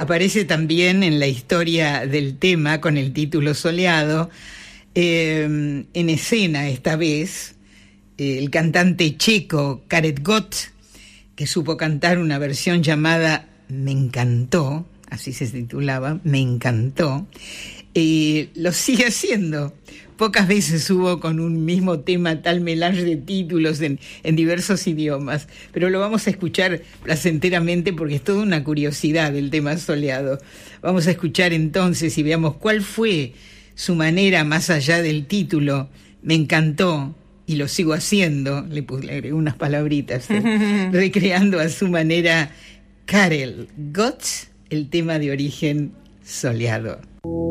aparece también en la historia del tema con el título Soleado, en escena esta vez, el cantante checo Karel Gott, que supo cantar una versión llamada Me encantó, así se titulaba, Me encantó, y lo sigue haciendo. Pocas veces hubo con un mismo tema tal melange de títulos en diversos idiomas, pero lo vamos a escuchar placenteramente porque es toda una curiosidad el tema Soleado. Vamos a escuchar entonces y veamos cuál fue su manera más allá del título, Me encantó y lo sigo haciendo, le agregué unas palabritas, recreando a su manera Karel Gott, el tema de origen Soleado.